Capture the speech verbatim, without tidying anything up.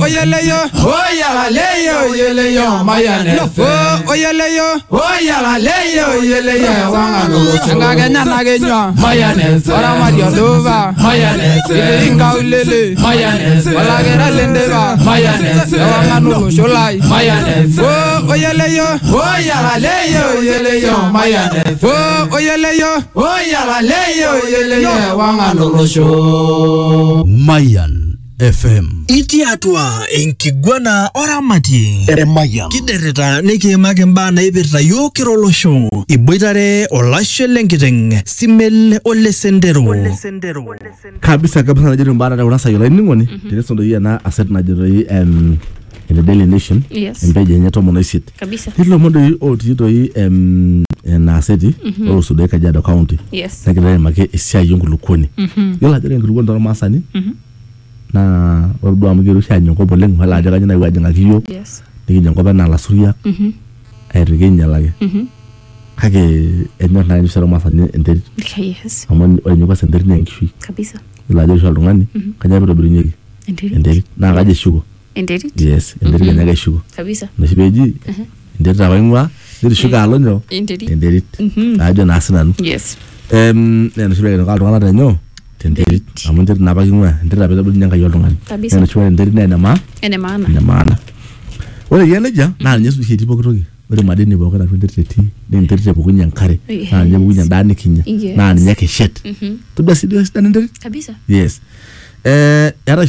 oyeleyo oyalaleyo oyeleyo mayane o oyeleyo oyalaleyo oyeleyo wangalo ngakenya nakenyo mayane ora madioduva mayane inga ulele mayane wala gera lendeva mayane wangano sholai mayane o oyeleyo oyalaleyo oyeleyo mayane o oyeleyo oyalaleyo oyeleyo wangalo sho Mayan F M. Iti atua enkiguana oramati Mayan. kidereta nikiimaki mbaa naipirta yiok kira olosho iboitare olashe lenkiteng Simel Ole Sendero Kabisa kabisa najiri mbana na unasa yola iningoni Tineso ndo hii na asset najiri hii um, in the Daily Nation Yes. Mpeje nyeto mono isit Kabisa. Hilo mondo hii o tito hii um, na aseti mm-hmm. O sudeka jado county Yes. Nakidare make isia yungu lukoni Mhm. Yola jiri ngurugoni toro masani Mhm. Na warudu amugiru sha nyongo boleng Wala ajaga jina iwajenga kiyo Yes. Niki nyongo ba na la suriyak Mhm. Airige nyalage Mhm. Kage enyo na nyusaro masani enteri Yes. Amon o nyuko senderi na nkishui Kabisa. Ila ajaga sha lungani Kanya biro biro nyegi Enderi. Enderi Na kaje shugo Enderi. Yes Enderi kanya kaje shugo Kabisa. Na shibeji Enderi tawaingwa Ndiri shuga alonyo Enderi. Enderi Mhm. Ajo na asinanu Yes. Em Nena shibeji Nukal tungana tenyo Enderi Amon ndiri nabaki ngwa Enderi napeta budi nyanga yolungani Kabisa. Nena shibeji Enderi na enema Ene maana. Enemaana Ore yeneja Na nyesu hiti pokutoki Ore madeni boka na Enderi teti Enderi tepo kunya nkare Na nye kunya ndani kinya Yes. Na nye keshet Mhm. Tubda sidio sida Enderi Kabisa. Yes Eh Yara